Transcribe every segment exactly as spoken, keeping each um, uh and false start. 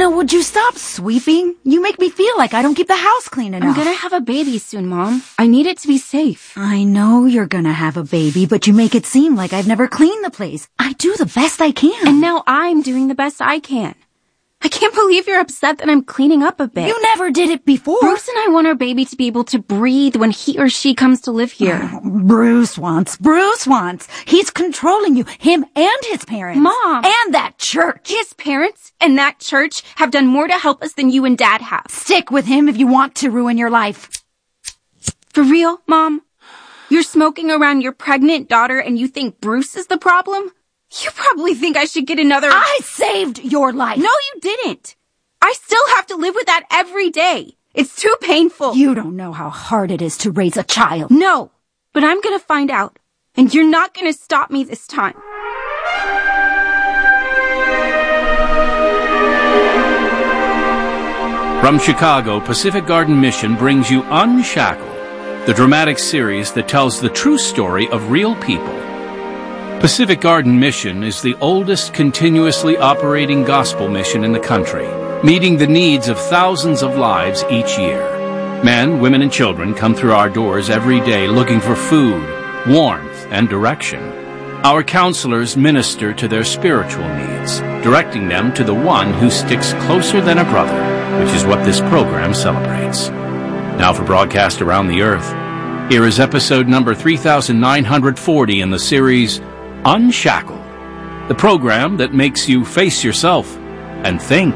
Serena, would you stop sweeping? You make me feel like I don't keep the house clean enough. I'm gonna have a baby soon, Mom. I need it to be safe. I know you're gonna have a baby, but you make it seem like I've never cleaned the place. I do the best I can. And now I'm doing the best I can. I can't believe you're upset that I'm cleaning up a bit. You never did it before. Bruce and I want our baby to be able to breathe when he or she comes to live here. Oh, Bruce wants, Bruce wants. He's controlling you, him and his parents. Mom! And that church. His parents and that church have done more to help us than you and Dad have. Stick with him if you want to ruin your life. For real, Mom? You're smoking around your pregnant daughter and you think Bruce is the problem? You probably think I should get another... I saved your life. No, you didn't. I still have to live with that every day. It's too painful. You don't know how hard it is to raise a child. No, but I'm gonna find out. And you're not gonna stop me this time. From Chicago, Pacific Garden Mission brings you Unshackled, the dramatic series that tells the true story of real people. Pacific Garden Mission is the oldest continuously operating gospel mission in the country, meeting the needs of thousands of lives each year. Men, women, and children come through our doors every day looking for food, warmth, and direction. Our counselors minister to their spiritual needs, directing them to the one who sticks closer than a brother, which is what this program celebrates. Now for broadcast around the earth, here is episode number three thousand nine hundred forty in the series Unshackled, the program that makes you face yourself and think.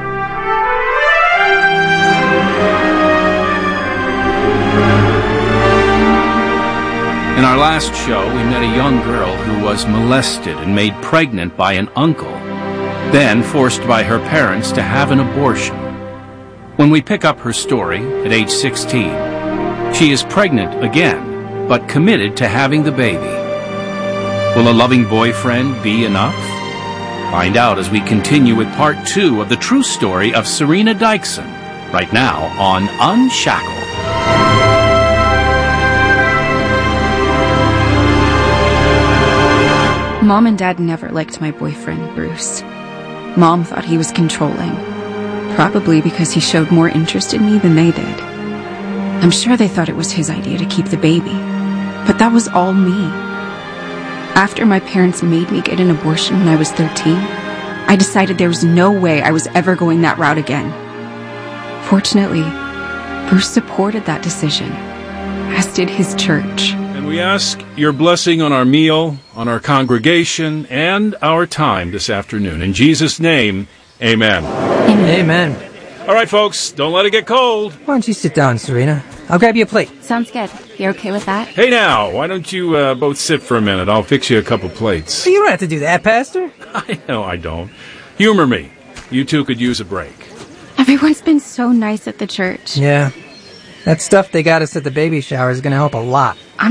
In our last show, we met a young girl who was molested and made pregnant by an uncle, then forced by her parents to have an abortion. When we pick up her story at age sixteen, she is pregnant again, but committed to having the baby. Will a loving boyfriend be enough? Find out as we continue with part two of the true story of Serena Dykeson, right now on Unshackled. Mom and Dad never liked my boyfriend, Bruce. Mom thought he was controlling, probably because he showed more interest in me than they did. I'm sure they thought it was his idea to keep the baby, but that was all me. After my parents made me get an abortion when I was thirteen, I decided there was no way I was ever going that route again. Fortunately, Bruce supported that decision, as did his church. And we ask your blessing on our meal, on our congregation, and our time this afternoon. In Jesus' name, amen. Amen. Amen. All right, folks, don't let it get cold. Why don't you sit down, Serena? I'll grab you a plate. Sounds good. You okay with that? Hey now, why don't you uh, both sit for a minute? I'll fix you a couple plates. You don't have to do that, Pastor. I know I don't. Humor me. You two could use a break. Everyone's been so nice at the church. Yeah. That stuff they got us at the baby shower is going to help a lot.